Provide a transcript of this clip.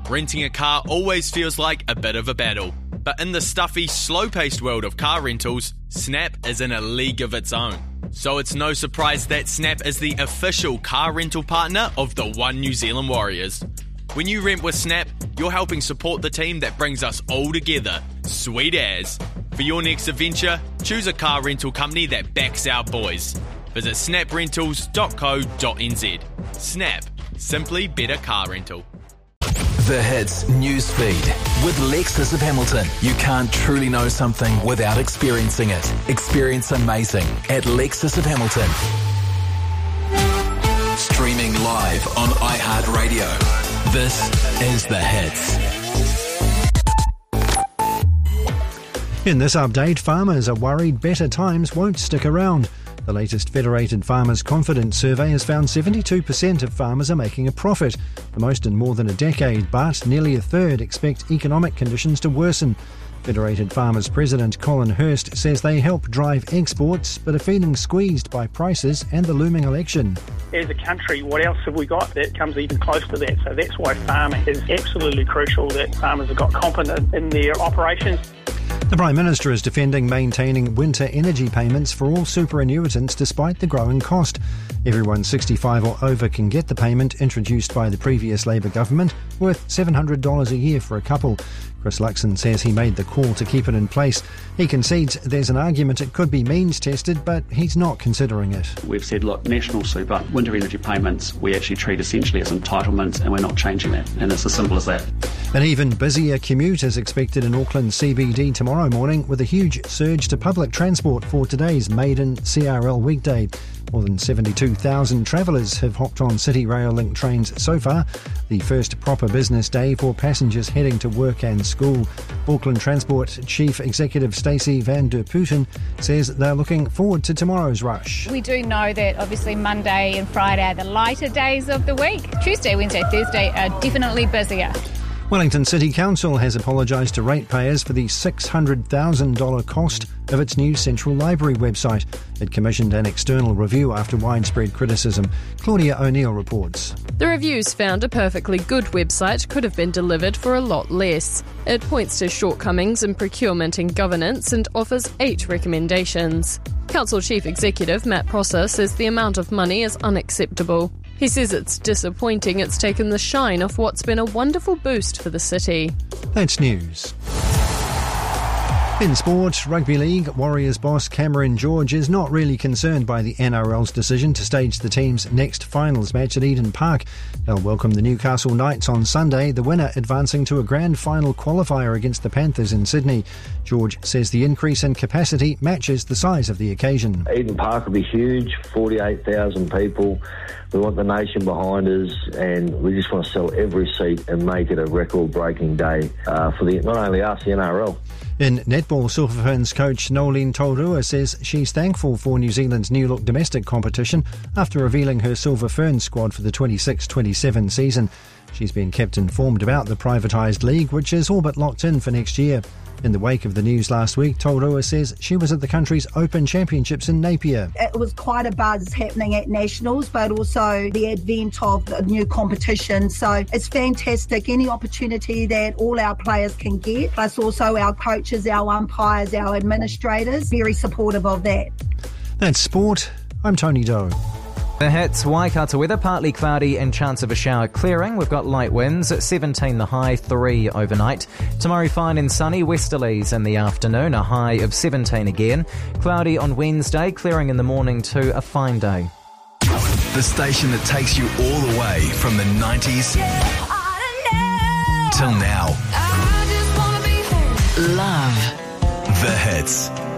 renting a car always feels like a bit of a battle. But in the stuffy, slow-paced world of car rentals, Snap is in a league of its own. So it's no surprise that Snap is the official car rental partner of the One New Zealand Warriors. When you rent with Snap, you're helping support the team that brings us all together. Sweet as. For your next adventure, choose a car rental company that backs our boys. Visit snaprentals.co.nz. Snap. Simply better car rental. The Hits news feed with Lexus of Hamilton. You can't truly know something without experiencing it. Experience amazing at Lexus of Hamilton. Streaming live on iHeartRadio. This is The Hits. In this update, farmers are worried better times won't stick around. The latest Federated Farmers Confidence Survey has found 72% of farmers are making a profit, the most in more than a decade, but nearly a third expect economic conditions to worsen. Federated Farmers President Colin Hurst says they help drive exports, but are feeling squeezed by prices and the looming election. As a country, what else have we got that comes even close to that? So that's why farming is absolutely crucial, that farmers have got confidence in their operations. The Prime Minister is defending maintaining winter energy payments for all superannuitants despite the growing cost. Everyone 65 or over can get the payment introduced by the previous Labour government, worth $700 a year for a couple. Chris Luxon says he made the call to keep it in place. He concedes there's an argument it could be means tested, but he's not considering it. We've said, look, national super, winter energy payments, we actually treat essentially as entitlements, and we're not changing that. And it's as simple as that. An even busier commute is expected in Auckland CBD tomorrow morning, with a huge surge to public transport for today's maiden CRL weekday. More than 72,000 travellers have hopped on City Rail Link trains so far, the first proper business day for passengers heading to work and school. Auckland Transport Chief Executive Stacey van der Putten says they're looking forward to tomorrow's rush. We do know that obviously Monday and Friday are the lighter days of the week. Tuesday, Wednesday, Thursday are definitely busier. Wellington City Council has apologised to ratepayers for the $600,000 cost of its new Central Library website. It commissioned an external review after widespread criticism. Claudia O'Neill reports. The reviews found a perfectly good website could have been delivered for a lot less. It points to shortcomings in procurement and governance and offers 8 recommendations. Council Chief Executive Matt Prosser says the amount of money is unacceptable. He says it's disappointing it's taken the shine off what's been a wonderful boost for the city. That's news. In sport, Rugby League, Warriors boss Cameron George is not really concerned by the NRL's decision to stage the team's next finals match at Eden Park. They'll welcome the Newcastle Knights on Sunday, the winner advancing to a grand final qualifier against the Panthers in Sydney. George says the increase in capacity matches the size of the occasion. Eden Park will be huge, 48,000 people. We want the nation behind us, and we just want to sell every seat and make it a record-breaking day for not only us, the NRL. In netball, Silver Ferns coach Nolene Taurua says she's thankful for New Zealand's new look domestic competition after revealing her Silver Ferns squad for the 26-27 season. She's been kept informed about the privatised league, which is all but locked in for next year. In the wake of the news last week, Taurua says she was at the country's Open Championships in Napier. It was quite a buzz happening at Nationals, but also the advent of the new competition. So it's fantastic. Any opportunity that all our players can get, plus also our coaches, our umpires, our administrators, very supportive of that. That's sport. I'm Tony Doe. The Hits, Waikato weather, partly cloudy and chance of a shower clearing. We've got light winds at 17 the high, 3 overnight. Tomorrow fine and sunny, westerlies in the afternoon, a high of 17 again. Cloudy on Wednesday, clearing in the morning to a fine day. The station that takes you all the way from the 90s till now. Love. The Hits.